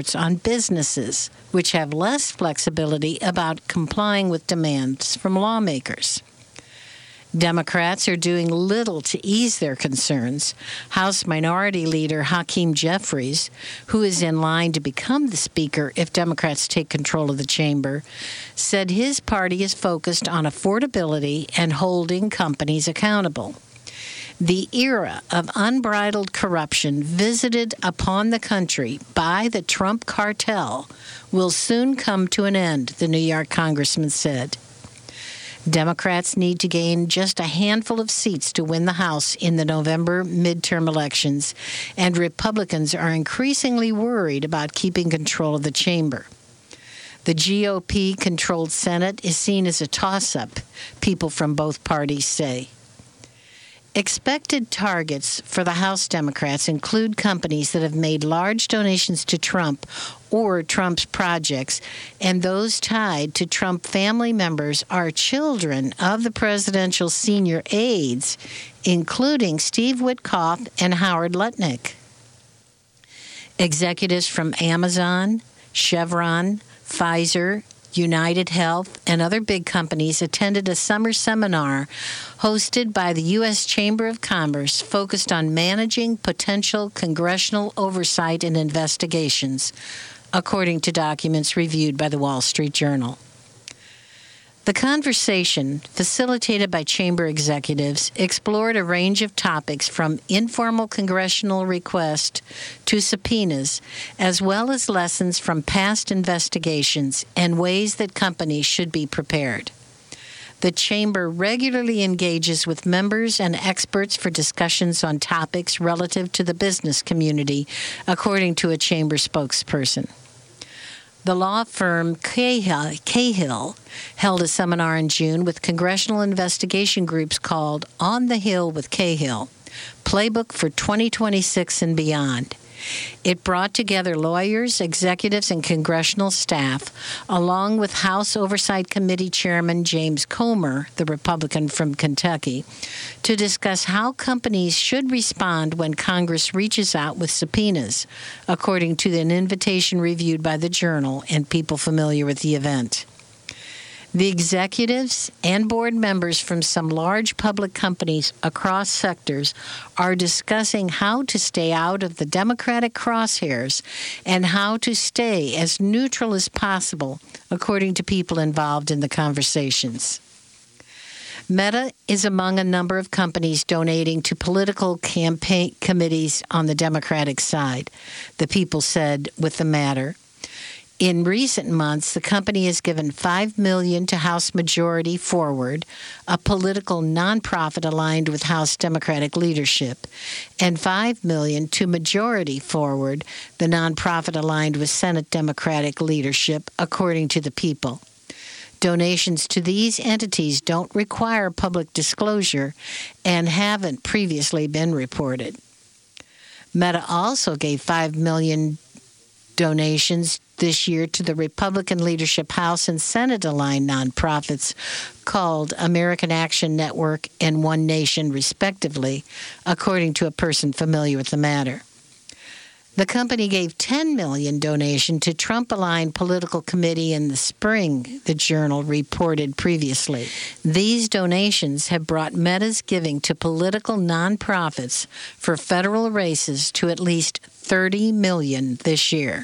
on businesses, which have less flexibility about complying with demands from lawmakers. Democrats are doing little to ease their concerns. House Minority Leader Hakeem Jeffries, who is in line to become the Speaker if Democrats take control of the chamber, said his party is focused on affordability and holding companies accountable. The era of unbridled corruption visited upon the country by the Trump cartel will soon come to an end, the New York congressman said. Democrats need to gain just a handful of seats to win the House in the November midterm elections, and Republicans are increasingly worried about keeping control of the chamber. The GOP-controlled Senate is seen as a toss-up, people from both parties say. Expected targets for the House Democrats include companies that have made large donations to Trump or Trump's projects, and those tied to Trump family members are children of the presidential senior aides, including Steve Witkoff and Howard Lutnick. Executives from Amazon, Chevron, Pfizer, United Health, and other big companies attended a summer seminar hosted by the U.S. Chamber of Commerce focused on managing potential congressional oversight and investigations, according to documents reviewed by the Wall Street Journal. The conversation, facilitated by chamber executives, explored a range of topics from informal congressional requests to subpoenas, as well as lessons from past investigations and ways that companies should be prepared. The chamber regularly engages with members and experts for discussions on topics relative to the business community, according to a chamber spokesperson. The law firm Cahill held a seminar in June with congressional investigation groups called On the Hill with Cahill, Playbook for 2026 and Beyond. It brought together lawyers, executives, and congressional staff, along with House Oversight Committee Chairman James Comer, the Republican from Kentucky, to discuss how companies should respond when Congress reaches out with subpoenas, according to an invitation reviewed by the Journal and people familiar with the event. The executives and board members from some large public companies across sectors are discussing how to stay out of the Democratic crosshairs and how to stay as neutral as possible, according to people involved in the conversations. Meta is among a number of companies donating to political campaign committees on the Democratic side, the people said with the Matter. In recent months, the company has given $5 million to House Majority Forward, a political nonprofit aligned with House Democratic leadership, and $5 million to Majority Forward, the nonprofit aligned with Senate Democratic leadership, according to the People. Donations to these entities don't require public disclosure and haven't previously been reported. Meta also gave $5 million donations this year to the Republican leadership House and Senate-aligned nonprofits called American Action Network and One Nation, respectively, according to a person familiar with the matter. The company gave $10 million donation to Trump-aligned political committee in the spring, the Journal reported previously. These donations have brought Meta's giving to political nonprofits for federal races to at least $30 million this year.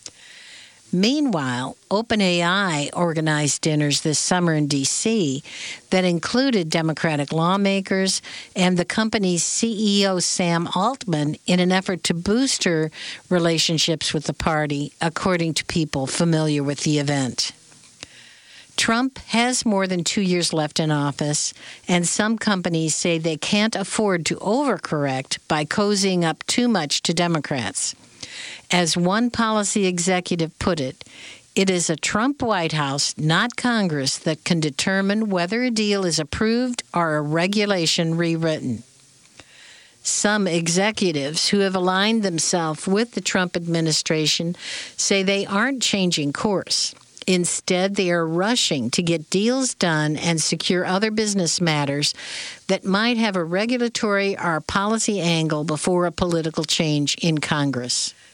Meanwhile, OpenAI organized dinners this summer in D.C. that included Democratic lawmakers and the company's CEO, Sam Altman, in an effort to boost her relationships with the party, according to people familiar with the event. Trump has more than 2 years left in office, and some companies say they can't afford to overcorrect by cozying up too much to Democrats. As one policy executive put it, it is a Trump White House, not Congress, that can determine whether a deal is approved or a regulation rewritten. Some executives who have aligned themselves with the Trump administration say they aren't changing course. Instead, they are rushing to get deals done and secure other business matters that might have a regulatory or policy angle before a political change in Congress.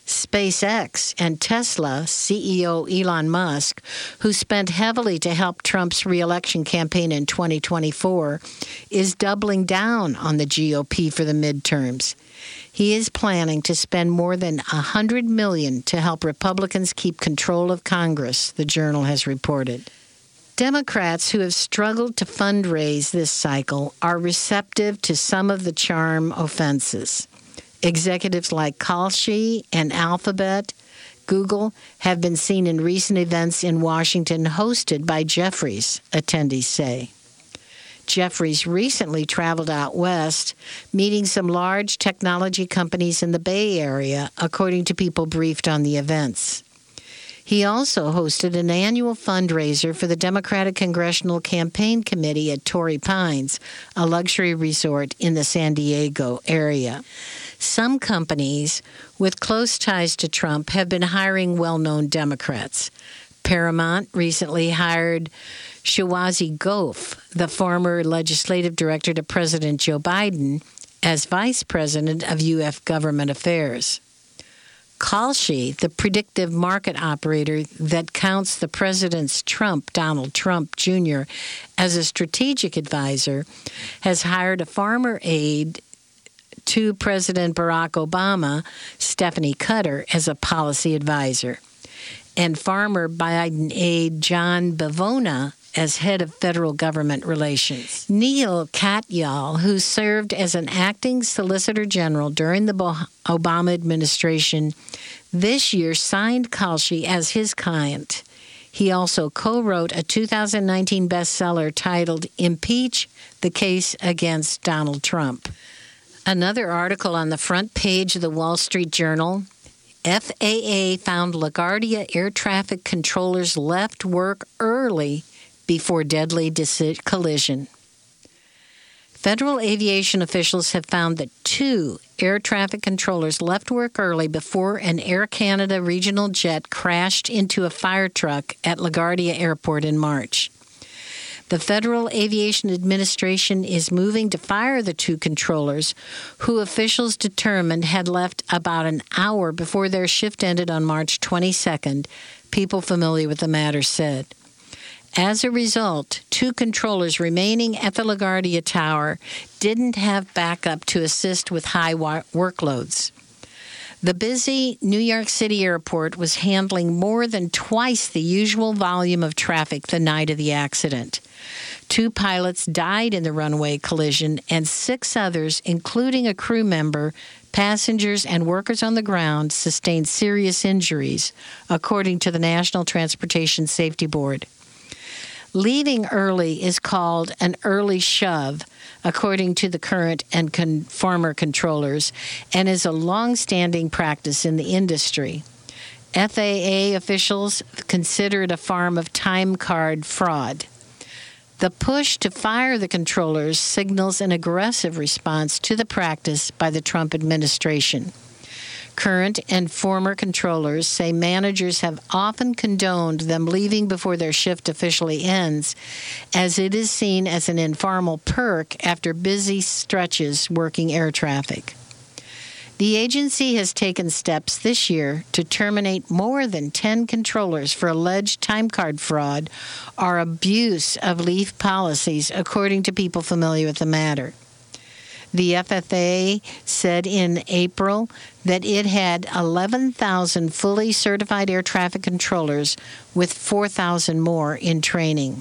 SpaceX and Tesla CEO Elon Musk, who spent heavily to help Trump's re-election campaign in 2024, is doubling down on the GOP for the midterms. He is planning to spend more than $100 million to help Republicans keep control of Congress, the Journal has reported. Democrats who have struggled to fundraise this cycle are receptive to some of the charm offenses. Executives like Kalshi and Alphabet, Google have been seen in recent events in Washington hosted by Jeffries, attendees say. Jeffries recently traveled out west, meeting some large technology companies in the Bay Area, according to people briefed on the events. He also hosted an annual fundraiser for the Democratic Congressional Campaign Committee at Torrey Pines, a luxury resort in the San Diego area. Some companies with close ties to Trump have been hiring well-known Democrats. Paramount recently hired Shiwazi Ghof, the former legislative director to President Joe Biden, as vice president of U.S. government affairs. Kalshi, the predictive market operator that counts the president's Donald Trump Jr., as a strategic advisor, has hired a former aide to President Barack Obama, Stephanie Cutter, as a policy advisor, and former Biden aide John Bavona as head of federal government relations. Neil Katyal, who served as an acting solicitor general during the Obama administration, this year signed Kalshi as his client. He also co-wrote a 2019 bestseller titled Impeach: The Case Against Donald Trump. Another article on the front page of the Wall Street Journal: FAA found LaGuardia air traffic controllers left work early before deadly collision. Federal aviation officials have found that 2 air traffic controllers left work early before an Air Canada regional jet crashed into a fire truck at LaGuardia Airport in March. The Federal Aviation Administration is moving to fire the 2 controllers, who officials determined had left about an hour before their shift ended on March 22nd, people familiar with the matter said. As a result, 2 controllers remaining at the LaGuardia Tower didn't have backup to assist with high workloads. The busy New York City airport was handling more than twice the usual volume of traffic the night of the accident. 2 pilots died in the runway collision, and 6 others, including a crew member, passengers, and workers on the ground, sustained serious injuries, according to the National Transportation Safety Board. Leaving early is called an early shove, according to the current and former controllers, and is a long-standing practice in the industry. FAA officials consider it a form of time card fraud. The push to fire the controllers signals an aggressive response to the practice by the Trump administration. Current and former controllers say managers have often condoned them leaving before their shift officially ends, as it is seen as an informal perk after busy stretches working air traffic. The agency has taken steps this year to terminate more than 10 controllers for alleged time card fraud or abuse of leave policies, according to people familiar with the matter. The FAA said in April that it had 11,000 fully certified air traffic controllers, with 4,000 more in training.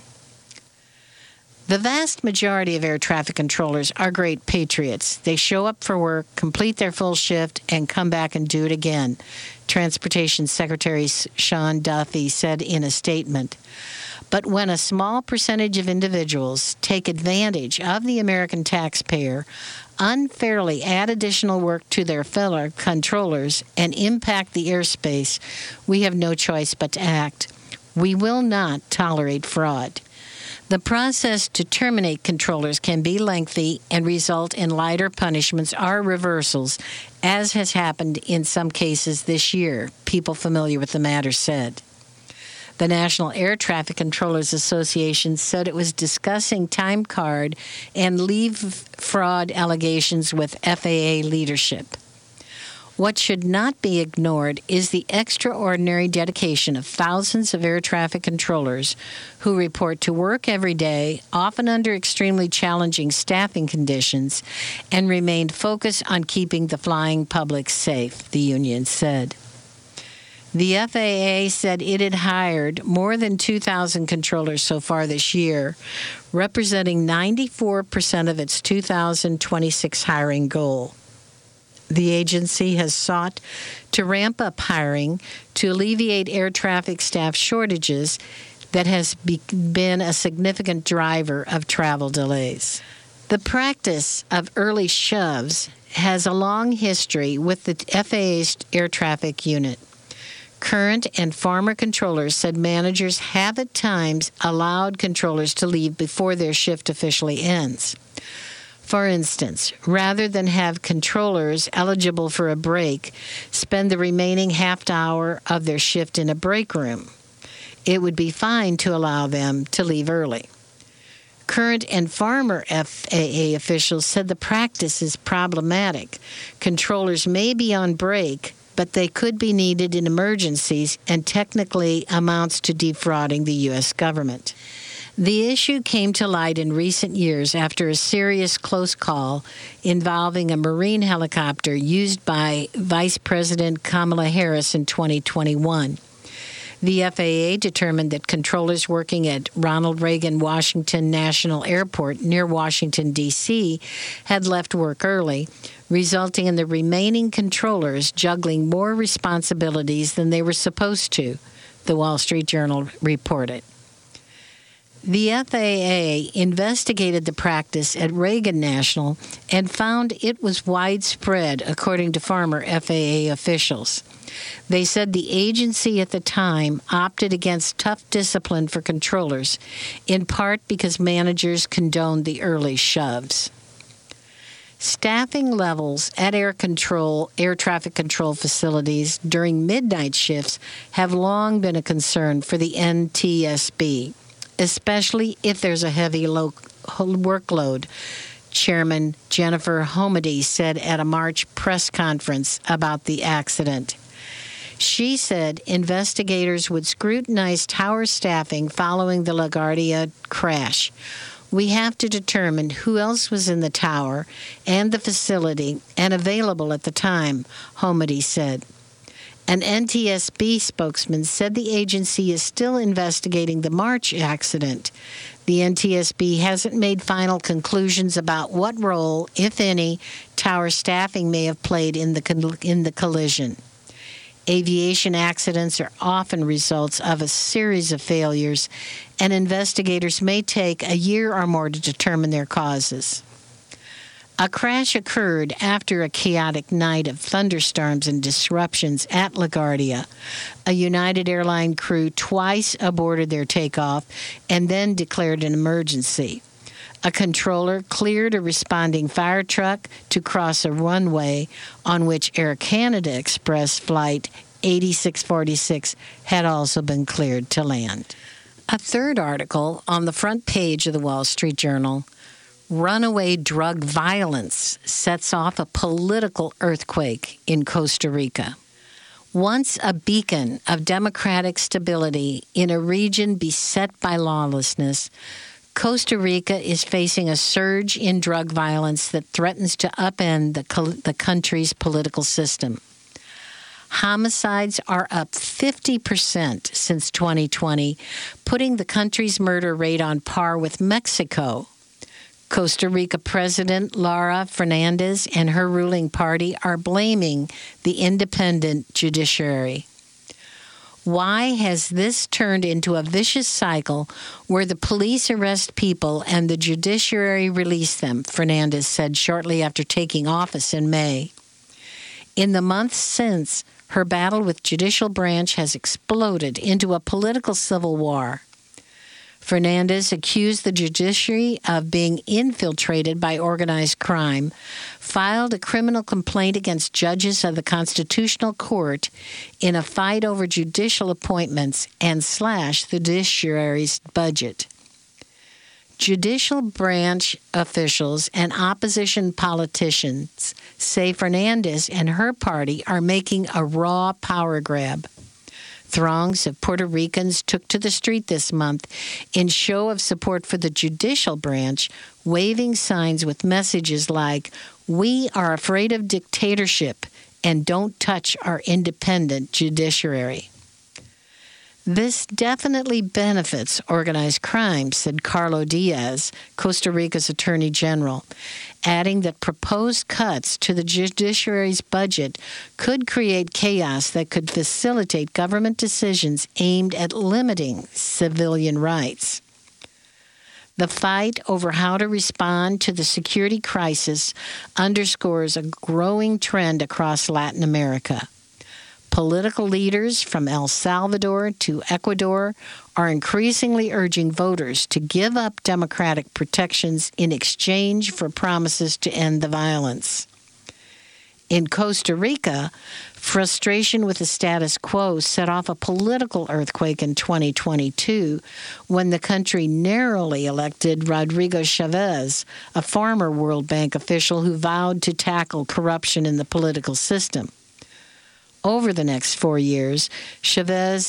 The vast majority of air traffic controllers are great patriots. They show up for work, complete their full shift, and come back and do it again, Transportation Secretary Sean Duffy said in a statement. But when a small percentage of individuals take advantage of the American taxpayer, unfairly add additional work to their fellow controllers, and impact the airspace, we have no choice but to act. We will not tolerate fraud. The process to terminate controllers can be lengthy and result in lighter punishments or reversals, as has happened in some cases this year, people familiar with the matter said. The National Air Traffic Controllers Association said it was discussing time card and leave fraud allegations with FAA leadership. What should not be ignored is the extraordinary dedication of thousands of air traffic controllers who report to work every day, often under extremely challenging staffing conditions, and remained focused on keeping the flying public safe, the union said. The FAA said it had hired more than 2,000 controllers so far this year, representing 94% of its 2026 hiring goal. The agency has sought to ramp up hiring to alleviate air traffic staff shortages that has been a significant driver of travel delays. The practice of early shoves has a long history with the FAA's air traffic unit. Current and former controllers said managers have at times allowed controllers to leave before their shift officially ends. For instance, rather than have controllers eligible for a break spend the remaining half hour of their shift in a break room, it would be fine to allow them to leave early. Current and former FAA officials said the practice is problematic. Controllers may be on break, but they could be needed in emergencies and technically amounts to defrauding the U.S. government. The issue came to light in recent years after a serious close call involving a Marine helicopter used by Vice President Kamala Harris in 2021. The FAA determined that controllers working at Ronald Reagan Washington National Airport near Washington, D.C., had left work early, resulting in the remaining controllers juggling more responsibilities than they were supposed to, the Wall Street Journal reported. The FAA investigated the practice at Reagan National and found it was widespread, according to former FAA officials. They said the agency at the time opted against tough discipline for controllers, in part because managers condoned the early shoves. Staffing levels at air traffic control facilities during midnight shifts have long been a concern for the NTSB, especially if there's a heavy workload, Chairman Jennifer Homedy said at a March press conference about the accident. She said investigators would scrutinize tower staffing following the LaGuardia crash. We have to determine who else was in the tower and the facility and available at the time, Homedy said. An NTSB spokesman said the agency is still investigating the March accident. The NTSB hasn't made final conclusions about what role, if any, tower staffing may have played in the collision. Aviation accidents are often results of a series of failures, and investigators may take a year or more to determine their causes. A crash occurred after a chaotic night of thunderstorms and disruptions at LaGuardia. A United Airlines crew twice aborted their takeoff and then declared an emergency. A controller cleared a responding fire truck to cross a runway on which Air Canada Express Flight 8646 had also been cleared to land. A third article on the front page of the Wall Street Journal, runaway drug violence sets off a political earthquake in Costa Rica. Once a beacon of democratic stability in a region beset by lawlessness, Costa Rica is facing a surge in drug violence that threatens to upend the country's political system. Homicides are up 50% since 2020, putting the country's murder rate on par with Mexico. Costa Rica President Laura Fernandez and her ruling party are blaming the independent judiciary. Why has this turned into a vicious cycle where the police arrest people and the judiciary release them, Fernandez said shortly after taking office in May. In the months since, her battle with judicial branch has exploded into a political civil war. Fernandez accused the judiciary of being infiltrated by organized crime, filed a criminal complaint against judges of the Constitutional Court in a fight over judicial appointments, and slashed the judiciary's budget. Judicial branch officials and opposition politicians say Fernandez and her party are making a raw power grab. Throngs of Puerto Ricans took to the street this month in show of support for the judicial branch, waving signs with messages like, "We are afraid of dictatorship and don't touch our independent judiciary." This definitely benefits organized crime, said Carlos Diaz, Costa Rica's Attorney General, adding that proposed cuts to the judiciary's budget could create chaos that could facilitate government decisions aimed at limiting civilian rights. The fight over how to respond to the security crisis underscores a growing trend across Latin America. Political leaders from El Salvador to Ecuador are increasingly urging voters to give up democratic protections in exchange for promises to end the violence. In Costa Rica, frustration with the status quo set off a political earthquake in 2022 when the country narrowly elected Rodrigo Chavez, a former World Bank official who vowed to tackle corruption in the political system. Over the next 4 years, Chavez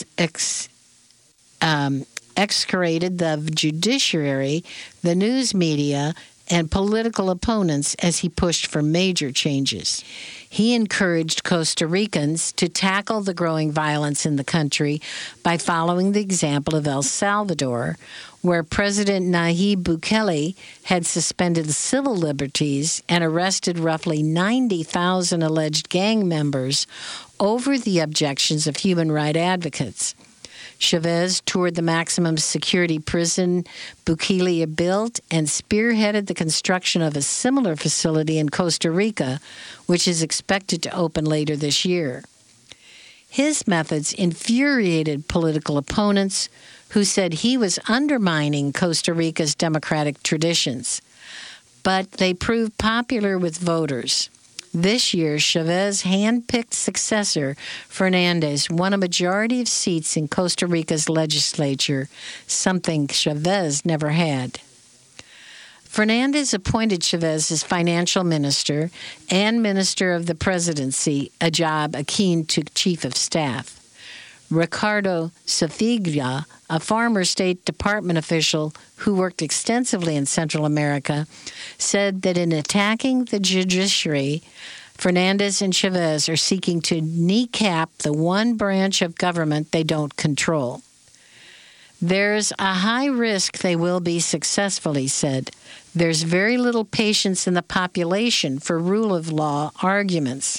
excoriated the judiciary, the news media, and political opponents as he pushed for major changes. He encouraged Costa Ricans to tackle the growing violence in the country by following the example of El Salvador, where President Nayib Bukele had suspended civil liberties and arrested roughly 90,000 alleged gang members over the objections of human rights advocates. Chavez toured the maximum security prison Bukele built and spearheaded the construction of a similar facility in Costa Rica, which is expected to open later this year. His methods infuriated political opponents who said he was undermining Costa Rica's democratic traditions, but they proved popular with voters. This year, Chavez's hand-picked successor, Fernandez, won a majority of seats in Costa Rica's legislature, something Chavez never had. Fernandez appointed Chavez as financial minister and minister of the presidency, a job akin to chief of staff. Ricardo Sofiglia, a former State Department official who worked extensively in Central America, said that in attacking the judiciary, Fernandez and Chavez are seeking to kneecap the one branch of government they don't control. There's a high risk they will be successful, he said. There's very little patience in the population for rule of law arguments.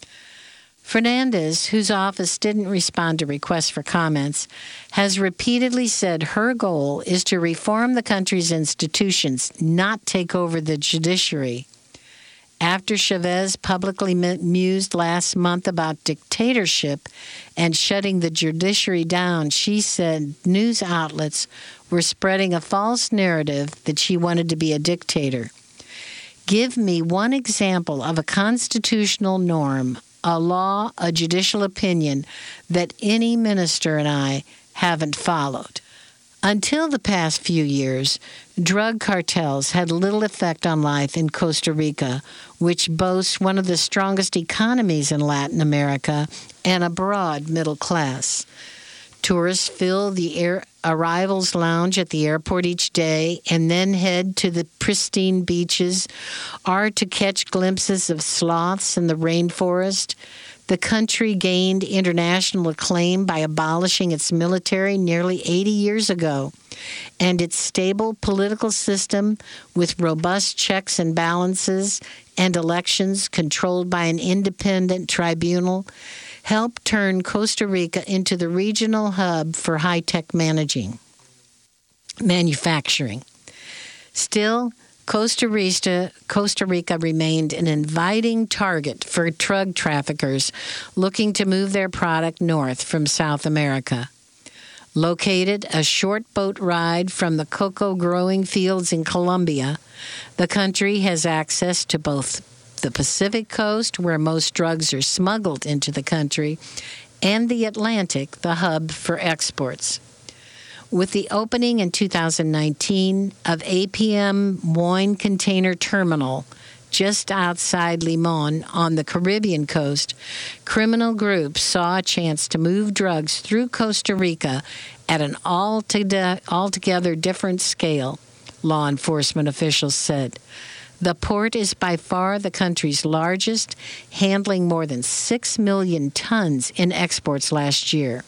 Fernandez, whose office didn't respond to requests for comments, has repeatedly said her goal is to reform the country's institutions, not take over the judiciary. After Chavez publicly mused last month about dictatorship and shutting the judiciary down, she said news outlets were spreading a false narrative that she wanted to be a dictator. Give me one example of a constitutional norm, a law, a judicial opinion that any minister and I haven't followed. Until the past few years, drug cartels had little effect on life in Costa Rica, which boasts one of the strongest economies in Latin America and a broad middle class. Tourists fill the arrivals lounge at the airport each day and then head to the pristine beaches or to catch glimpses of sloths in the rainforest. The country gained international acclaim by abolishing its military nearly 80 years ago, and its stable political system with robust checks and balances and elections controlled by an independent tribunal helped turn Costa Rica into the regional hub for high-tech manufacturing. Still, Costa Rica remained an inviting target for drug traffickers looking to move their product north from South America. Located a short boat ride from the cocoa growing fields in Colombia, the country has access to both the Pacific coast, where most drugs are smuggled into the country, and the Atlantic, the hub for exports. With the opening in 2019 of APM Moine Container Terminal just outside Limon on the Caribbean coast, criminal groups saw a chance to move drugs through Costa Rica at an altogether different scale, law enforcement officials said. The port is by far the country's largest, handling more than 6 million tons in exports last year.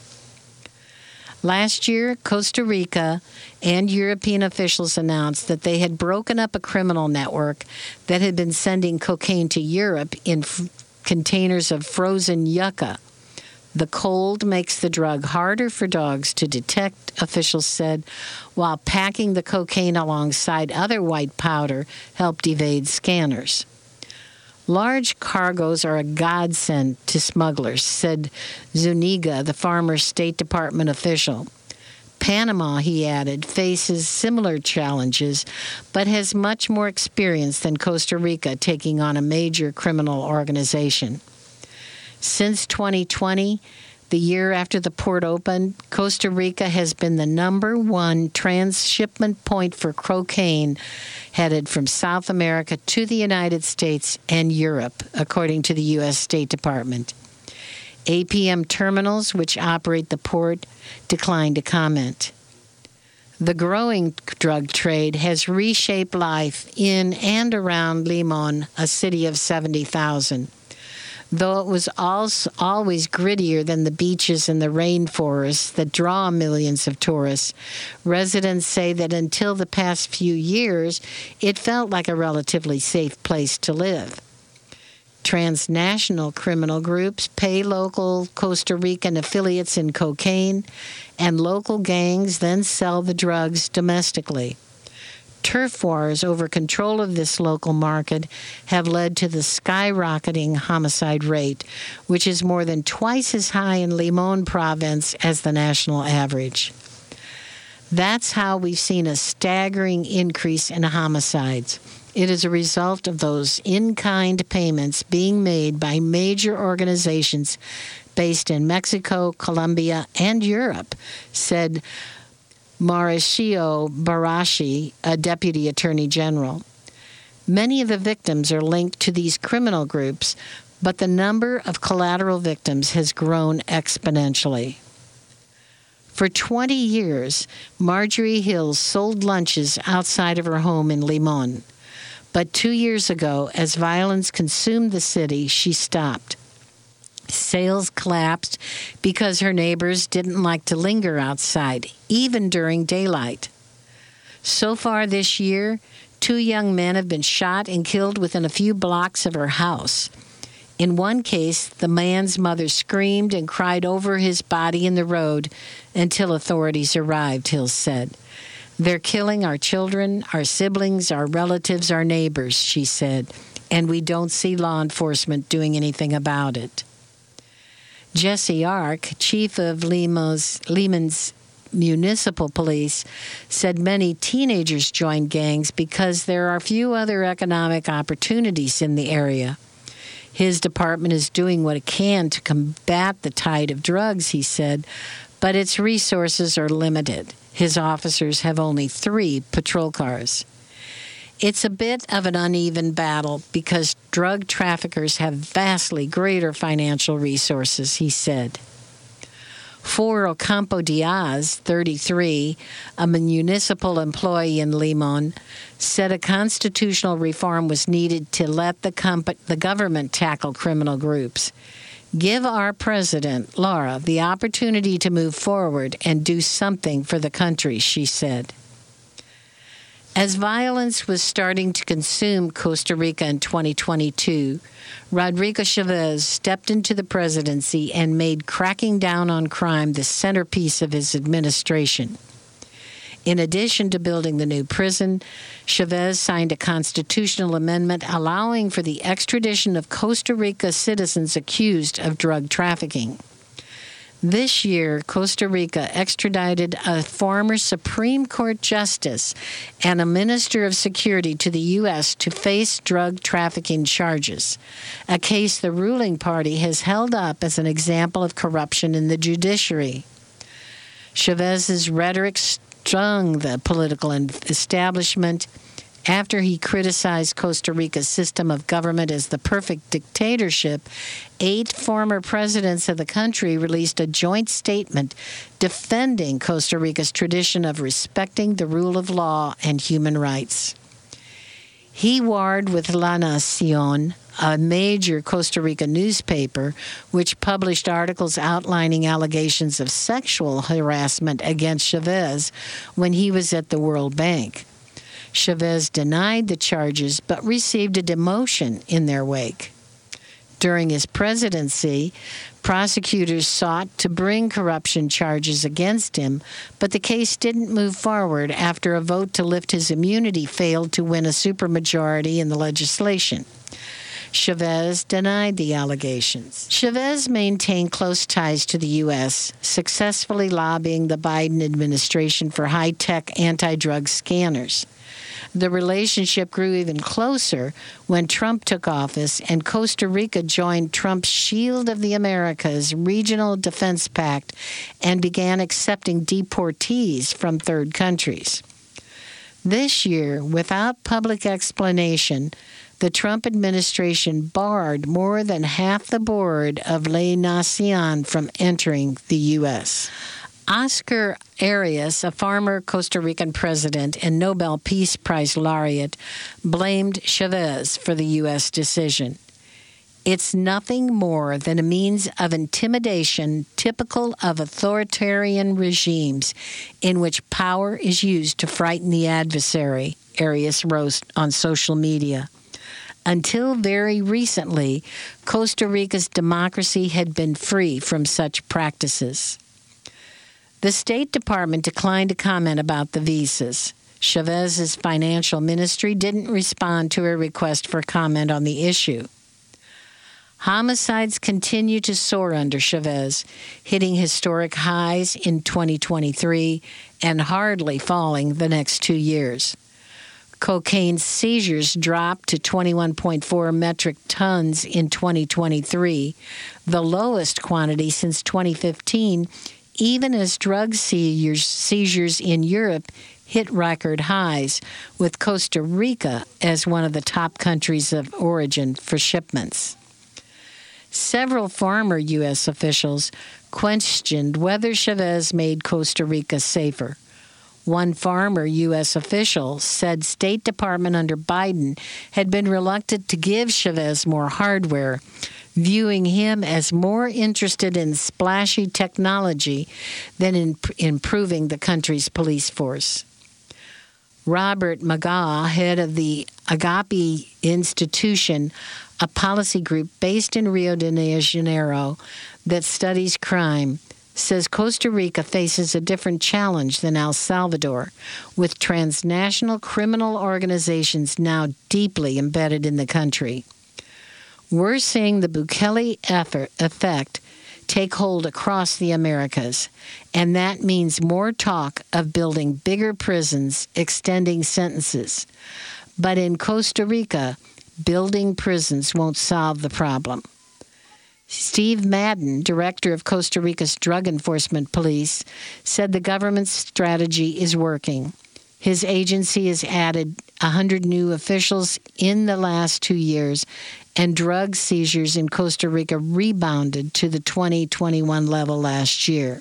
Last year, Costa Rica and European officials announced that they had broken up a criminal network that had been sending cocaine to Europe in containers of frozen yucca. The cold makes the drug harder for dogs to detect, officials said, while packing the cocaine alongside other white powder helped evade scanners. Large cargoes are a godsend to smugglers, said Zuniga, the former State Department official. Panama, he added, faces similar challenges, but has much more experience than Costa Rica taking on a major criminal organization. Since 2020, the year after the port opened, Costa Rica has been the #1 transshipment point for cocaine headed from South America to the United States and Europe, according to the U.S. State Department. APM Terminals, which operate the port, declined to comment. The growing drug trade has reshaped life in and around Limon, a city of 70,000. Though it was always grittier than the beaches and the rainforests that draw millions of tourists, residents say that until the past few years, it felt like a relatively safe place to live. Transnational criminal groups pay local Costa Rican affiliates in cocaine, and local gangs then sell the drugs domestically. Turf wars over control of this local market have led to the skyrocketing homicide rate, which is more than twice as high in Limon province as the national average. That's how we've seen a staggering increase in homicides. It is a result of those in-kind payments being made by major organizations based in Mexico, Colombia, and Europe, said Mauricio Barashi, a deputy attorney general. Many of the victims are linked to these criminal groups, but the number of collateral victims has grown exponentially. For 20 years, Marjorie Hills sold lunches outside of her home in Limon. But 2 years ago, as violence consumed the city, she stopped. Sales collapsed because her neighbors didn't like to linger outside, even during daylight. So far this year, 2 young men have been shot and killed within a few blocks of her house. In one case, the man's mother screamed and cried over his body in the road until authorities arrived, Hills said. They're killing our children, our siblings, our relatives, our neighbors, she said, and we don't see law enforcement doing anything about it. Jesse Ark, chief of Limon's municipal police, said many teenagers joined gangs because there are few other economic opportunities in the area. His department is doing what it can to combat the tide of drugs, he said, but its resources are limited. His officers have only 3 patrol cars. It's a bit of an uneven battle because drug traffickers have vastly greater financial resources, he said. For Ocampo Diaz, 33, a municipal employee in Limon, said a constitutional reform was needed to let the government tackle criminal groups. Give our president, Laura, the opportunity to move forward and do something for the country, she said. As violence was starting to consume Costa Rica in 2022, Rodrigo Chavez stepped into the presidency and made cracking down on crime the centerpiece of his administration. In addition to building the new prison, Chavez signed a constitutional amendment allowing for the extradition of Costa Rica citizens accused of drug trafficking. This year, Costa Rica extradited a former Supreme Court justice and a minister of security to the U.S. to face drug trafficking charges, a case the ruling party has held up as an example of corruption in the judiciary. Chavez's rhetoric stung the political establishment after he criticized Costa Rica's system of government as the perfect dictatorship. 8 former presidents of the country released a joint statement defending Costa Rica's tradition of respecting the rule of law and human rights. He warred with La Nación, a major Costa Rica newspaper, which published articles outlining allegations of sexual harassment against Chavez when he was at the World Bank. Chavez denied the charges but received a demotion in their wake. During his presidency, prosecutors sought to bring corruption charges against him, but the case didn't move forward after a vote to lift his immunity failed to win a supermajority in the legislation. Chavez denied the allegations. Chavez maintained close ties to the U.S., successfully lobbying the Biden administration for high-tech anti-drug scanners. The relationship grew even closer when Trump took office and Costa Rica joined Trump's Shield of the Americas Regional Defense Pact and began accepting deportees from third countries. This year, without public explanation, the Trump administration barred more than half the board of La Nación from entering the U.S. Oscar Arias, a former Costa Rican president and Nobel Peace Prize laureate, blamed Chavez for the U.S. decision. It's nothing more than a means of intimidation typical of authoritarian regimes in which power is used to frighten the adversary, Arias wrote on social media. Until very recently, Costa Rica's democracy had been free from such practices. The State Department declined to comment about the visas. Chavez's financial ministry didn't respond to a request for comment on the issue. Homicides continue to soar under Chavez, hitting historic highs in 2023 and hardly falling the next 2 years. Cocaine seizures dropped to 21.4 metric tons in 2023, the lowest quantity since 2015, even as drug seizures in Europe hit record highs, with Costa Rica as one of the top countries of origin for shipments. Several former U.S. officials questioned whether Chavez made Costa Rica safer. One former U.S. official said State Department under Biden had been reluctant to give Chavez more hardware, viewing him as more interested in splashy technology than in improving the country's police force. Robert Magaw, head of the Agape Institution, a policy group based in Rio de Janeiro that studies crime, says Costa Rica faces a different challenge than El Salvador, with transnational criminal organizations now deeply embedded in the country. We're seeing the Bukele effect take hold across the Americas, and that means more talk of building bigger prisons, extending sentences. But in Costa Rica, building prisons won't solve the problem. Steve Madden, director of Costa Rica's Drug Enforcement Police, said the government's strategy is working. His agency has added 100 new officials in the last 2 years, and drug seizures in Costa Rica rebounded to the 2021 level last year.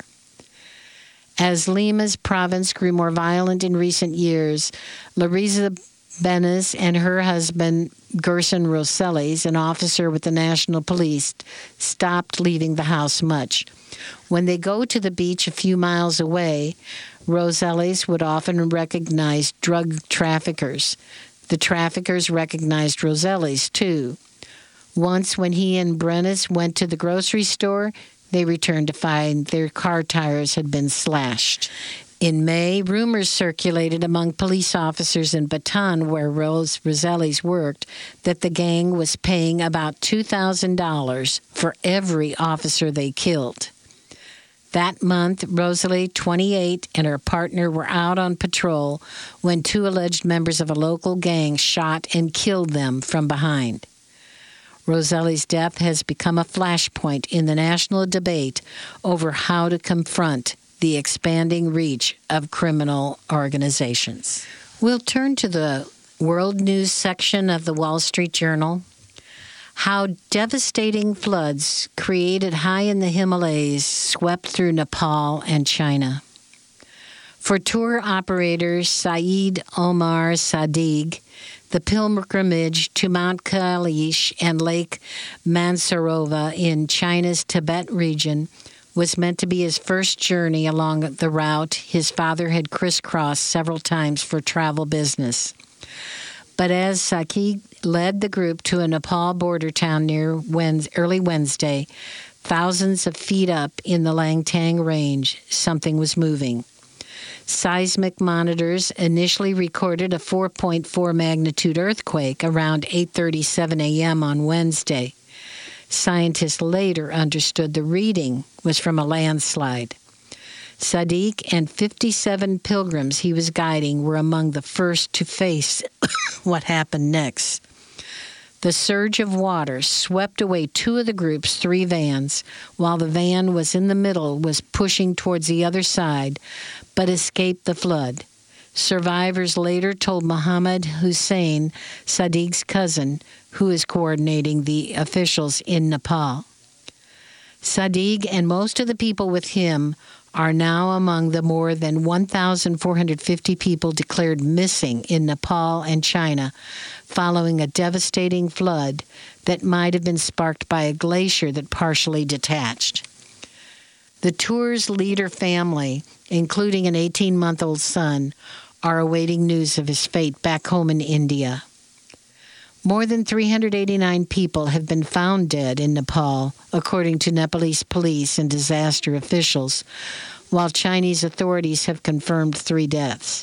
As Lima's province grew more violent in recent years, Larissa Benes and her husband, Gerson Rosales, an officer with the National Police, stopped leaving the house much. When they go to the beach a few miles away, Rosales would often recognize drug traffickers. The traffickers recognized Rosales, too. Once, when he and Brenes went to the grocery store, they returned to find their car tires had been slashed. In May, rumors circulated among police officers in Bataan, where Rosales worked, that the gang was paying about $2,000 for every officer they killed. That month, Rosalie, 28, and her partner were out on patrol when 2 alleged members of a local gang shot and killed them from behind. Rosalie's death has become a flashpoint in the national debate over how to confront the expanding reach of criminal organizations. We'll turn to the world news section of the Wall Street Journal. How devastating floods created high in the Himalayas swept through Nepal and China. For tour operators Saeed Omar Sadiq, the pilgrimage to Mount Kailash and Lake Mansarovar in China's Tibet region was meant to be his first journey along the route his father had crisscrossed several times for travel business. But as Sadiq led the group to a Nepal border town near early Wednesday, thousands of feet up in the Langtang Range, something was moving. Seismic monitors initially recorded a 4.4 magnitude earthquake around 8:37 a.m. on Wednesday. Scientists later understood the reading was from a landslide. Sadiq and 57 pilgrims he was guiding were among the first to face what happened next. The surge of water swept away two of the group's three vans, while the van was in the middle was pushing towards the other side, but escaped the flood. Survivors later told Muhammad Hussain, Sadiq's cousin, who is coordinating the officials in Nepal. Sadiq and most of the people with him are now among the more than 1,450 people declared missing in Nepal and China following a devastating flood that might have been sparked by a glacier that partially detached. The tour's leader family, including an 18-month-old son, are awaiting news of his fate back home in India. More than 389 people have been found dead in Nepal, according to Nepalese police and disaster officials, while Chinese authorities have confirmed 3 deaths.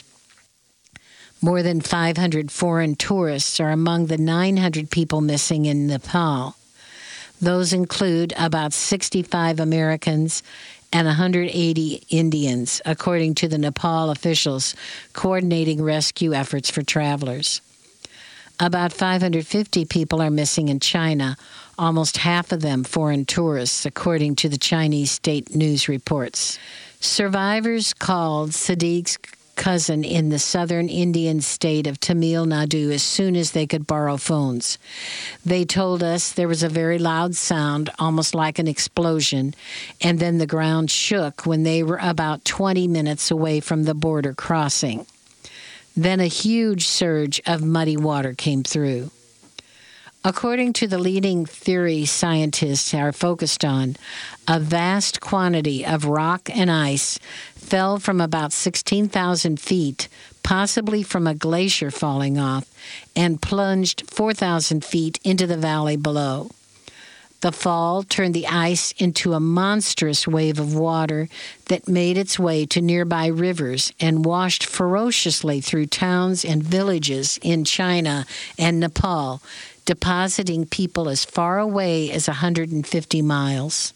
More than 500 foreign tourists are among the 900 people missing in Nepal. Those include about 65 Americans and 180 Indians, according to the Nepal officials coordinating rescue efforts for travelers. About 550 people are missing in China, almost half of them foreign tourists, according to the Chinese state news reports. Survivors called Sadiq's cousin in the southern Indian state of Tamil Nadu as soon as they could borrow phones. They told us there was a very loud sound, almost like an explosion, and then the ground shook when they were about 20 minutes away from the border crossing. Then a huge surge of muddy water came through. According to the leading theory scientists are focused on, a vast quantity of rock and ice fell from about 16,000 feet, possibly from a glacier falling off, and plunged 4,000 feet into the valley below. The fall turned the ice into a monstrous wave of water that made its way to nearby rivers and washed ferociously through towns and villages in China and Nepal, depositing people as far away as 150 miles.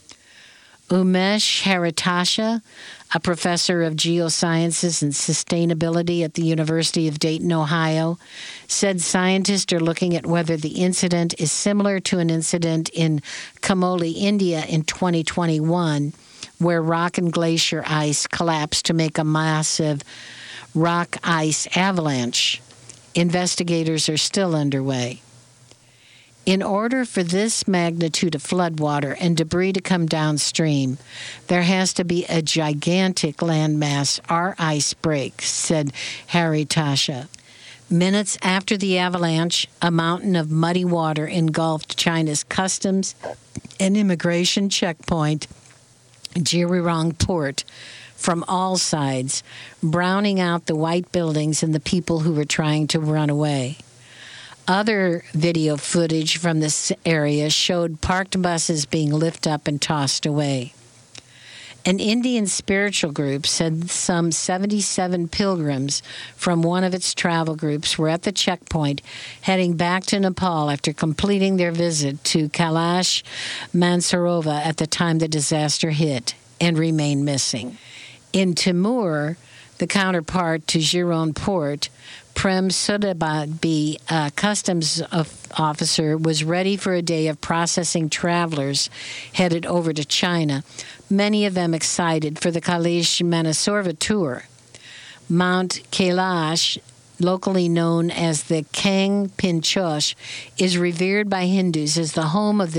Umesh Haritasha, a professor of geosciences and sustainability at the University of Dayton, Ohio, said scientists are looking at whether the incident is similar to an incident in Kamoli, India in 2021, where rock and glacier ice collapsed to make a massive rock ice avalanche. Investigators are still underway. In order for this magnitude of floodwater and debris to come downstream, there has to be a gigantic landmass or ice break, said Haritasha. Minutes after the avalanche, a mountain of muddy water engulfed China's customs and immigration checkpoint, Jirirong Port, from all sides, browning out the white buildings and the people who were trying to run away. Other video footage from this area showed parked buses being lifted up and tossed away. An Indian spiritual group said some 77 pilgrims from one of its travel groups were at the checkpoint heading back to Nepal after completing their visit to Kailash Mansarovar at the time the disaster hit and remain missing. In Timur, the counterpart to Jirirong Port, Prem Sudabhi, a customs officer, was ready for a day of processing travelers headed over to China, many of them excited for the Kailash Manasorva tour. Mount Kailash, locally known as the Kang Pinchosh, is revered by Hindus as the home of the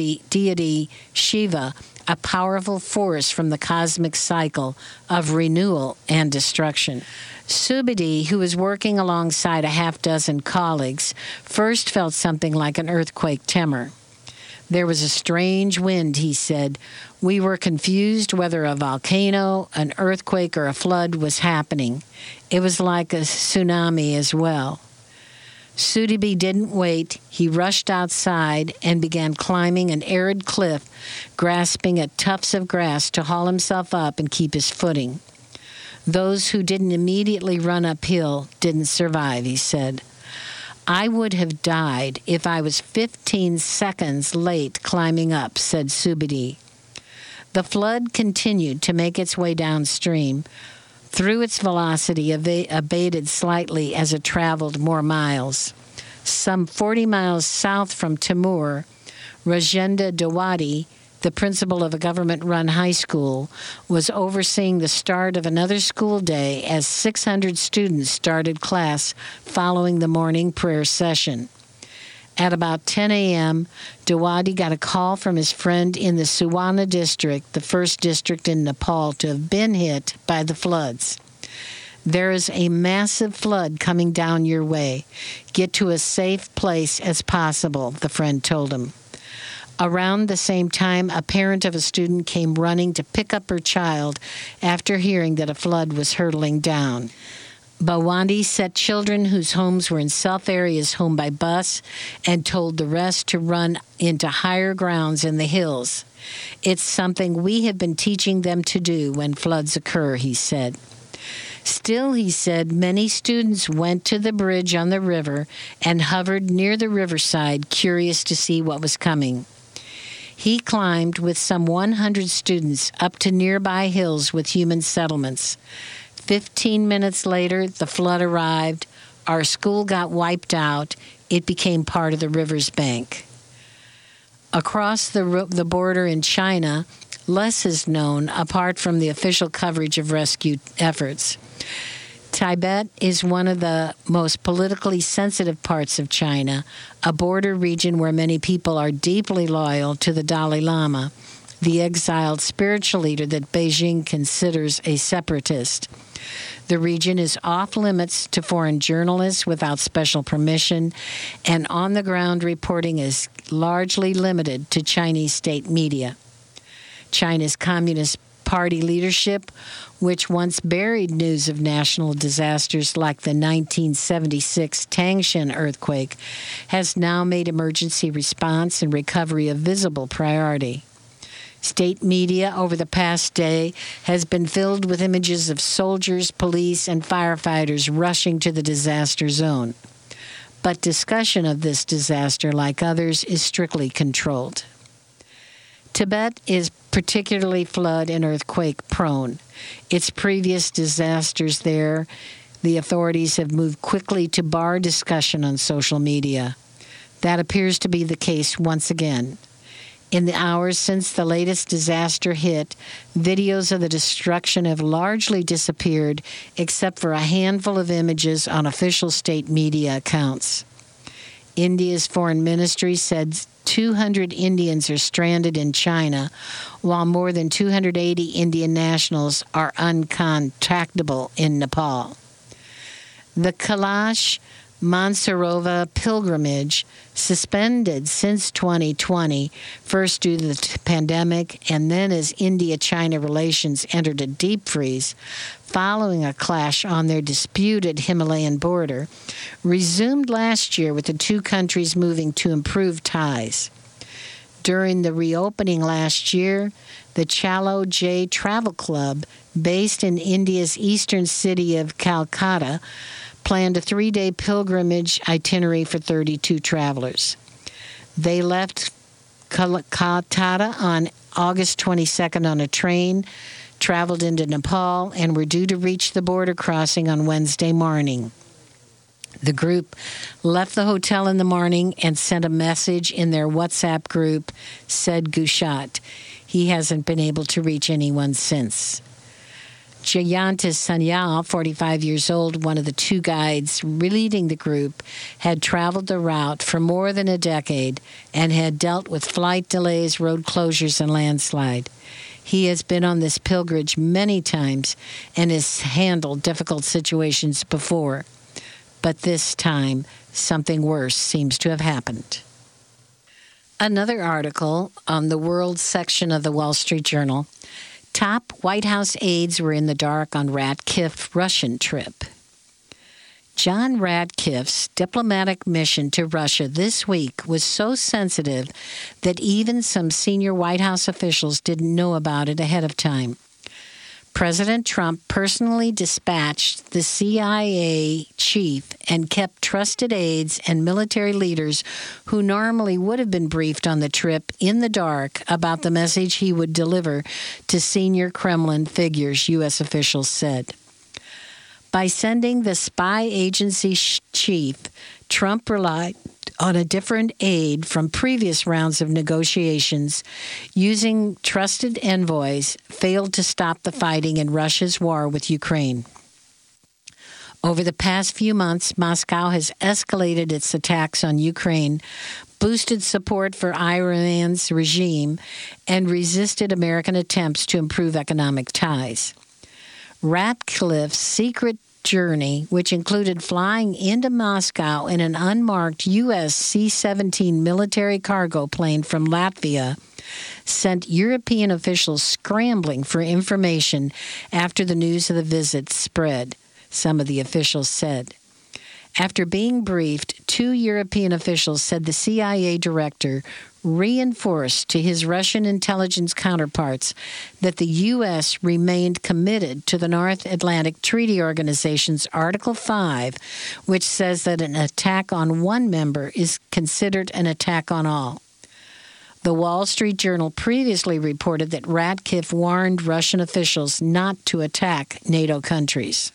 deity Shiva, a powerful force from the cosmic cycle of renewal and destruction. Subadi, who was working alongside a half-dozen colleagues, first felt something like an earthquake tremor. There was a strange wind, he said. We were confused whether a volcano, an earthquake, or a flood was happening. It was like a tsunami as well. Sudabhi didn't wait. He rushed outside and began climbing an arid cliff, grasping at tufts of grass to haul himself up and keep his footing. Those who didn't immediately run uphill didn't survive, he said. I would have died if I was 15 seconds late climbing up, said Subadi. The flood continued to make its way downstream. Through its velocity abated slightly as it traveled more miles. Some 40 miles south from Timur, Rajendra Dawadi, the principal of a government-run high school, was overseeing the start of another school day as 600 students started class following the morning prayer session. At about 10 a.m., Dawadi got a call from his friend in the Suwana district, the first district in Nepal to have been hit by the floods. There is a massive flood coming down your way. Get to a safe place as possible, the friend told him. Around the same time, a parent of a student came running to pick up her child after hearing that a flood was hurtling down. Bawandi set children whose homes were in self areas home by bus and told the rest to run into higher grounds in the hills. It's something we have been teaching them to do when floods occur, he said. Still, he said, many students went to the bridge on the river and hovered near the riverside, curious to see what was coming. He climbed with some 100 students up to nearby hills with human settlements. 15 minutes later, the flood arrived. Our school got wiped out. It became part of the river's bank. Across the border in China, less is known apart from the official coverage of rescue efforts. Tibet is one of the most politically sensitive parts of China, a border region where many people are deeply loyal to the Dalai Lama, the exiled spiritual leader that Beijing considers a separatist. The region is off limits to foreign journalists without special permission, and on-the-ground reporting is largely limited to Chinese state media. China's Communist Party leadership, which once buried news of national disasters like the 1976 Tangshan earthquake, has now made emergency response and recovery a visible priority. State media over the past day has been filled with images of soldiers, police, and firefighters rushing to the disaster zone. But discussion of this disaster, like others, is strictly controlled. Tibet is particularly flood and earthquake prone. Its previous disasters there, the authorities have moved quickly to bar discussion on social media. That appears to be the case once again. In the hours since the latest disaster hit, videos of the destruction have largely disappeared, except for a handful of images on official state media accounts. India's foreign ministry said 200 Indians are stranded in China, while more than 280 Indian nationals are uncontactable in Nepal. The Kailash Mansarovar pilgrimage, suspended since 2020, first due to the pandemic and then as India-China relations entered a deep freeze following a clash on their disputed Himalayan border, resumed last year with the two countries moving to improve ties. During the reopening last year, the Chalo J Travel Club, based in India's eastern city of Calcutta, planned a 3-day pilgrimage itinerary for 32 travelers. They left Calcutta on August 22nd on a train, traveled into Nepal, and were due to reach the border crossing on Wednesday morning. The group left the hotel in the morning and sent a message in their WhatsApp group, said Gushat. He hasn't been able to reach anyone since. Jayantis Sanyal, 45 years old, one of the two guides leading the group, had traveled the route for more than a decade and had dealt with flight delays, road closures, and landslide. He has been on this pilgrimage many times and has handled difficult situations before. But this time, something worse seems to have happened. Another article on the World section of the Wall Street Journal. Top White House aides were in the dark on Ratcliffe's Russian trip. John Ratcliffe's diplomatic mission to Russia this week was so sensitive that even some senior White House officials didn't know about it ahead of time. President Trump personally dispatched the CIA chief and kept trusted aides and military leaders who normally would have been briefed on the trip in the dark about the message he would deliver to senior Kremlin figures, U.S. officials said. By sending the spy agency chief, Trump relied on a different aide from previous rounds of negotiations, using trusted envoys, failed to stop the fighting in Russia's war with Ukraine. Over the past few months, Moscow has escalated its attacks on Ukraine, boosted support for Iran's regime, and resisted American attempts to improve economic ties. Ratcliffe's secret journey, which included flying into Moscow in an unmarked U.S. C-17 military cargo plane from Latvia, sent European officials scrambling for information after the news of the visit spread, some of the officials said. After being briefed, two European officials said the CIA director reinforced to his Russian intelligence counterparts that the U.S. remained committed to the North Atlantic Treaty Organization's Article 5, which says that an attack on one member is considered an attack on all. The Wall Street Journal previously reported that Ratcliffe warned Russian officials not to attack NATO countries.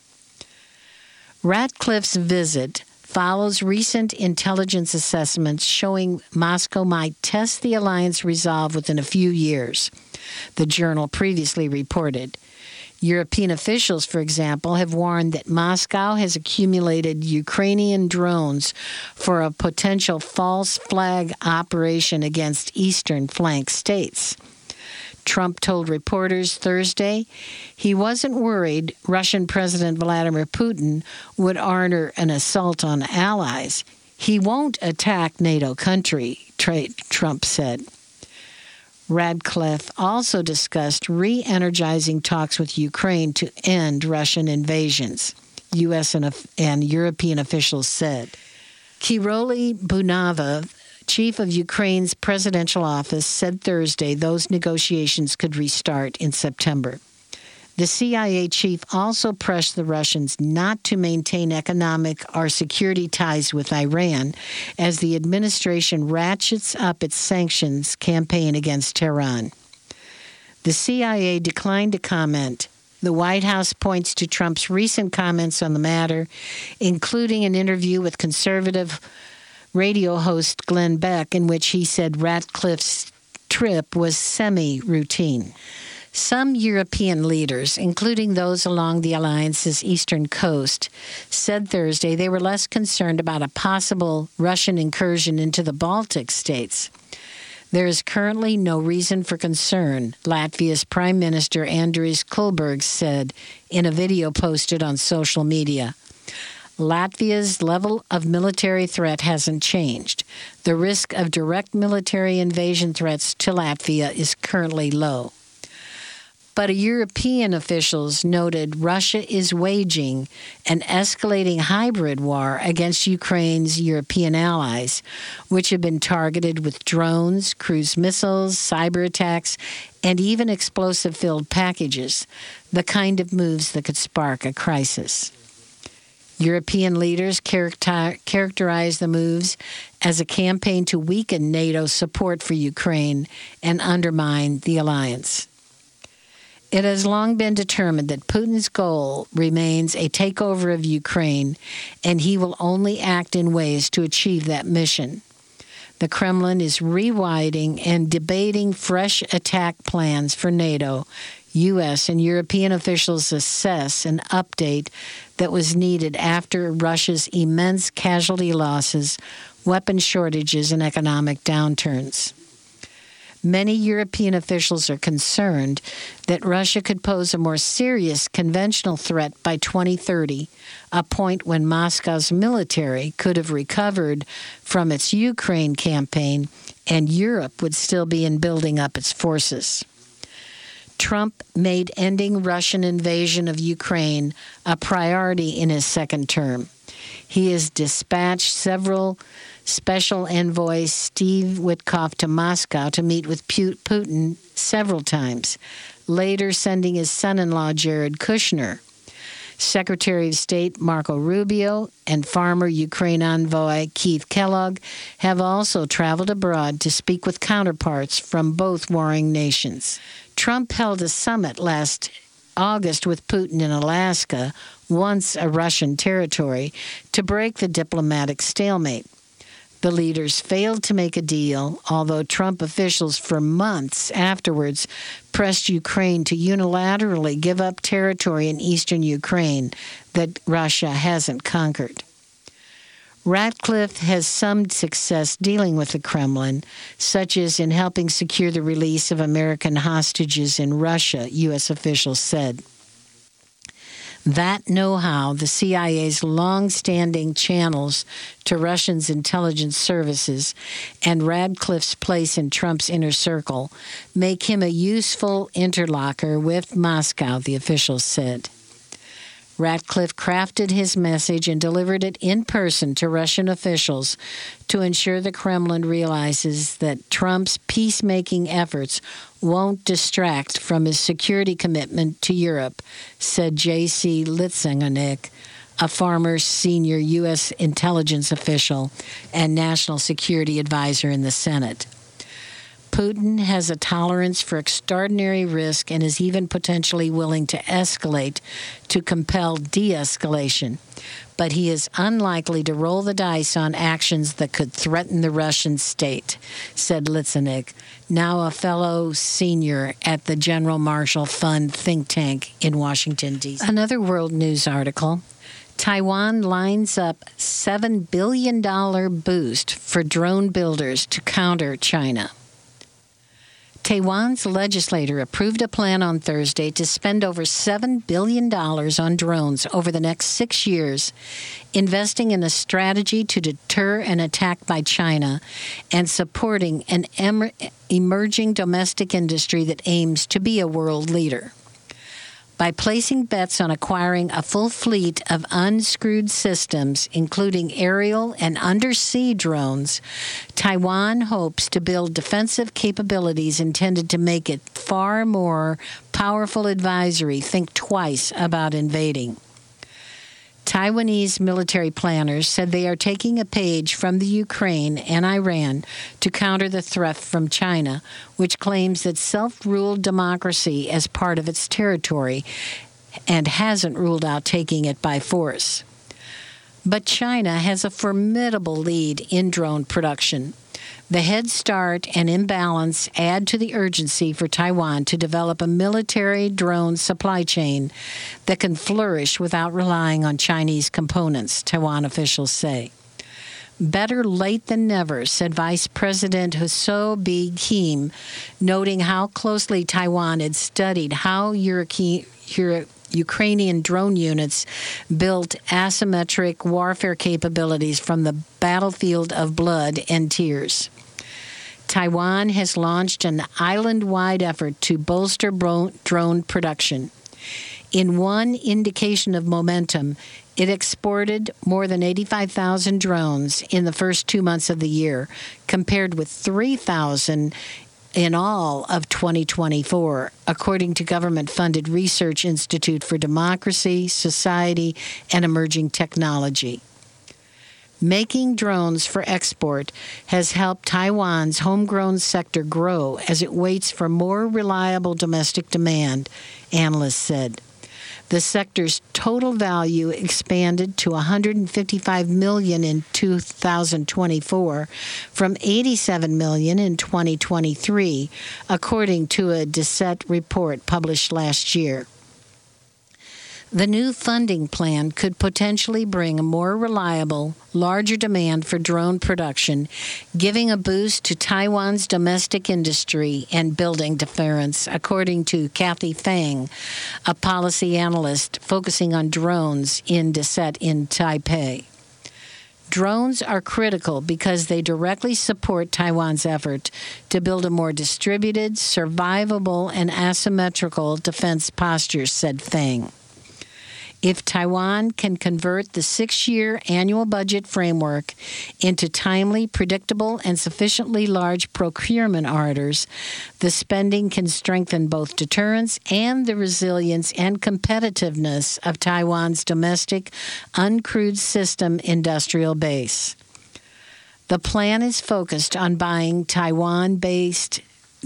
Ratcliffe's visit follows recent intelligence assessments showing Moscow might test the alliance resolve within a few years, the Journal previously reported. European officials, for example, have warned that Moscow has accumulated Ukrainian drones for a potential false flag operation against eastern flank states. Trump told reporters Thursday he wasn't worried Russian President Vladimir Putin would order an assault on allies. He won't attack NATO country, Trump said. Ratcliffe also discussed re-energizing talks with Ukraine to end Russian invasions, U.S. and European officials said. Kirylo Budanov, chief of Ukraine's presidential office, said Thursday those negotiations could restart in September. The CIA chief also pressed the Russians not to maintain economic or security ties with Iran as the administration ratchets up its sanctions campaign against Tehran. The CIA declined to comment. The White House points to Trump's recent comments on the matter, including an interview with conservative radio host Glenn Beck, in which he said Ratcliffe's trip was semi-routine. Some European leaders, including those along the alliance's eastern coast, said Thursday they were less concerned about a possible Russian incursion into the Baltic states. There is currently no reason for concern, Latvia's Prime Minister Andris Kulbergs said in a video posted on social media. Latvia's level of military threat hasn't changed. The risk of direct military invasion threats to Latvia is currently low. But European officials noted Russia is waging an escalating hybrid war against Ukraine's European allies, which have been targeted with drones, cruise missiles, cyber attacks, and even explosive-filled packages, the kind of moves that could spark a crisis. European leaders characterize the moves as a campaign to weaken NATO's support for Ukraine and undermine the alliance. It has long been determined that Putin's goal remains a takeover of Ukraine, and he will only act in ways to achieve that mission. The Kremlin is rewriting and debating fresh attack plans for NATO. U.S. and European officials assess an update that was needed after Russia's immense casualty losses, weapon shortages, and economic downturns. Many European officials are concerned that Russia could pose a more serious conventional threat by 2030, a point when Moscow's military could have recovered from its Ukraine campaign and Europe would still be in building up its forces. Trump made ending Russian invasion of Ukraine a priority in his second term. He has dispatched several special envoy Steve Witkoff to Moscow to meet with Putin several times, later sending his son-in-law Jared Kushner. Secretary of State Marco Rubio and former Ukraine envoy Keith Kellogg have also traveled abroad to speak with counterparts from both warring nations. Trump held a summit last August with Putin in Alaska, once a Russian territory, to break the diplomatic stalemate. The leaders failed to make a deal, although Trump officials for months afterwards pressed Ukraine to unilaterally give up territory in eastern Ukraine that Russia hasn't conquered. Ratcliffe has some success dealing with the Kremlin, such as in helping secure the release of American hostages in Russia, U.S. officials said. That know-how, the CIA's long-standing channels to Russia's intelligence services, and Radcliffe's place in Trump's inner circle make him a useful interlocutor with Moscow, the officials said. Ratcliffe crafted his message and delivered it in person to Russian officials to ensure the Kremlin realizes that Trump's peacemaking efforts won't distract from his security commitment to Europe, said J.C. Litvinenko, a former senior U.S. intelligence official and national security advisor in the Senate. Putin has a tolerance for extraordinary risk and is even potentially willing to escalate to compel de-escalation. But he is unlikely to roll the dice on actions that could threaten the Russian state, said Litvinenko, now a fellow senior at the General Marshall Fund think tank in Washington, D.C. Another World News article. Taiwan lines up $7 billion boost for drone builders to counter China. Taiwan's legislature approved a plan on Thursday to spend over $7 billion on drones over the next 6 years, investing in a strategy to deter an attack by China and supporting an emerging domestic industry that aims to be a world leader. By placing bets on acquiring a full fleet of unscrewed systems, including aerial and undersea drones, Taiwan hopes to build defensive capabilities intended to make it far more powerful advisory think twice about invading. Taiwanese military planners said they are taking a page from the Ukraine and Iran to counter the threat from China, which claims that self-ruled democracy as part of its territory and hasn't ruled out taking it by force. But China has a formidable lead in drone production. The head start and imbalance add to the urgency for Taiwan to develop a military drone supply chain that can flourish without relying on Chinese components, Taiwan officials say. Better late than never, said Vice President Huso Kim, noting how closely Taiwan had studied how Ukrainian drone units built asymmetric warfare capabilities from the battlefield of blood and tears. Taiwan has launched an island-wide effort to bolster drone production. In one indication of momentum, it exported more than 85,000 drones in the first 2 months of the year, compared with 3,000 in all of 2024, according to government-funded Research Institute for Democracy, Society, and Emerging Technology. Making drones for export has helped Taiwan's homegrown sector grow as it waits for more reliable domestic demand, analysts said. The sector's total value expanded to $155 million in 2024 from $87 million in 2023, according to a DSET report published last year. The new funding plan could potentially bring a more reliable, larger demand for drone production, giving a boost to Taiwan's domestic industry and building deterrence, according to Kathy Fang, a policy analyst focusing on drones in DSET in Taipei. Drones are critical because they directly support Taiwan's effort to build a more distributed, survivable, and asymmetrical defense posture, said Fang. If Taiwan can convert the 6-year annual budget framework into timely, predictable, and sufficiently large procurement orders, the spending can strengthen both deterrence and the resilience and competitiveness of Taiwan's domestic uncrewed system industrial base. The plan is focused on buying Taiwan-based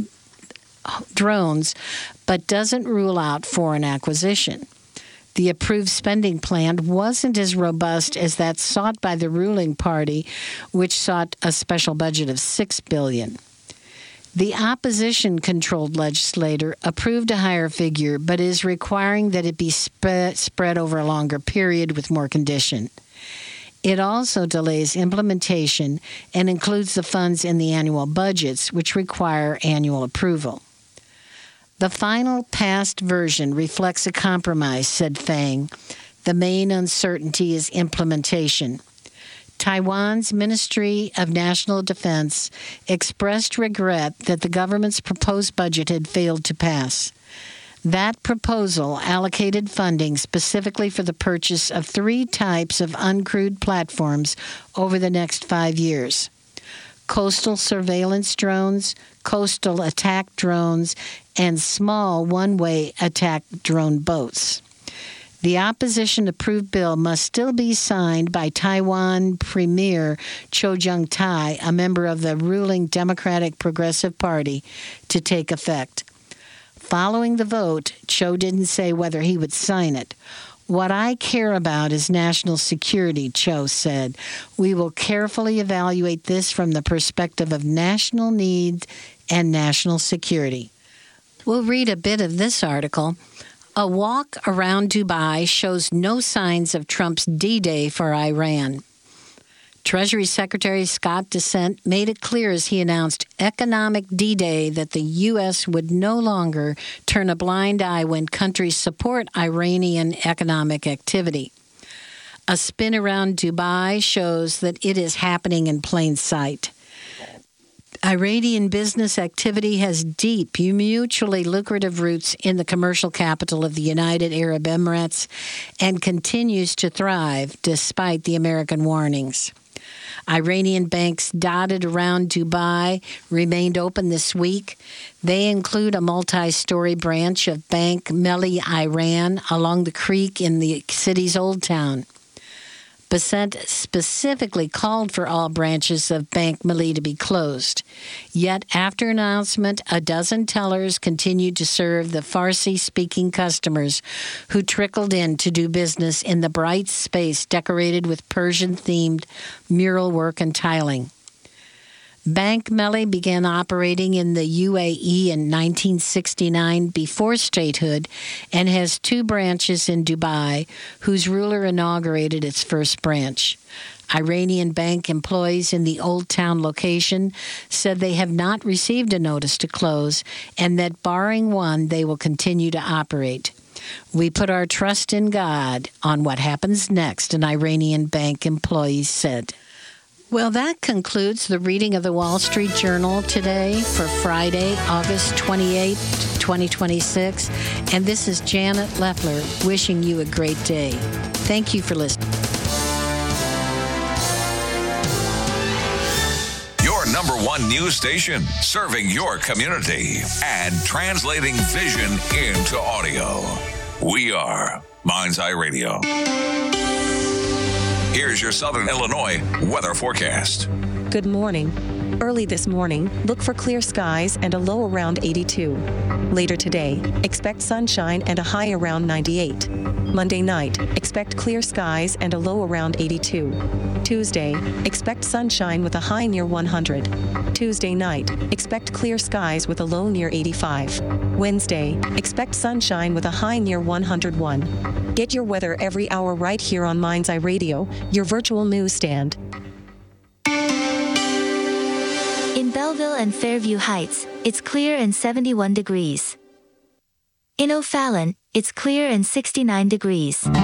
drones, but doesn't rule out foreign acquisition. The approved spending plan wasn't as robust as that sought by the ruling party, which sought a special budget of $6 billion. The opposition-controlled legislature approved a higher figure, but is requiring that it be spread over a longer period with more condition. It also delays implementation and includes the funds in the annual budgets, which require annual approval. The final passed version reflects a compromise, said Fang. The main uncertainty is implementation. Taiwan's Ministry of National Defense expressed regret that the government's proposed budget had failed to pass. That proposal allocated funding specifically for the purchase of 3 types of uncrewed platforms over the next 5 years: coastal surveillance drones, coastal attack drones, and small one-way attack drone boats. The opposition-approved bill must still be signed by Taiwan Premier Cho Jung-tai, a member of the ruling Democratic Progressive Party, to take effect. Following the vote, Cho didn't say whether he would sign it. "What I care about is national security," Cho said. "We will carefully evaluate this from the perspective of national need and national security." We'll read a bit of this article. A walk around Dubai shows no signs of Trump's D-Day for Iran. Treasury Secretary Scott Bessent made it clear as he announced economic D-Day that the U.S. would no longer turn a blind eye when countries support Iranian economic activity. A spin around Dubai shows that it is happening in plain sight. Iranian business activity has deep, mutually lucrative roots in the commercial capital of the United Arab Emirates and continues to thrive despite the American warnings. Iranian banks dotted around Dubai remained open this week. They include a multi-story branch of Bank Melli Iran along the creek in the city's Old Town. Bessent specifically called for all branches of Bank Melli to be closed. Yet, after announcement, a dozen tellers continued to serve the Farsi-speaking customers who trickled in to do business in the bright space decorated with Persian-themed mural work and tiling. Bank Melli began operating in the UAE in 1969 before statehood and has 2 branches in Dubai, whose ruler inaugurated its first branch. Iranian bank employees in the Old Town location said they have not received a notice to close and that barring one, they will continue to operate. "We put our trust in God on what happens next," an Iranian bank employee said. Well, that concludes the reading of the Wall Street Journal today for Friday, August 28, 2026. And this is Janet Leffler wishing you a great day. Thank you for listening. Your number 1 news station, serving your community and translating vision into audio. We are Mind's Eye Radio. Here's your Southern Illinois weather forecast. Good morning. Early this morning, look for clear skies and a low around 82. Later today, expect sunshine and a high around 98. Monday night, expect clear skies and a low around 82. Tuesday, expect sunshine with a high near 100. Tuesday night, expect clear skies with a low near 85. Wednesday, expect sunshine with a high near 101. Get your weather every hour right here on Mind's Eye Radio, your virtual newsstand. In Belleville and Fairview Heights, it's clear and 71 degrees. In O'Fallon, it's clear and 69 degrees.